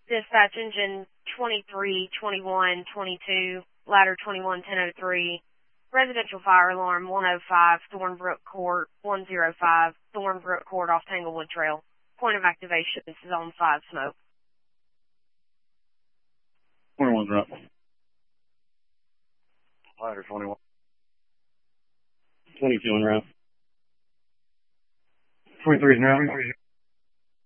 Dispatch engine 23, 21, 22, ladder 21, 1003, residential fire alarm 105, Thornbrook Court, 105, Thornbrook Court off Tanglewood Trail. Point of activation is Zone 5 smoke. 21's up. Ladder 21. 22 in route. 23's in route.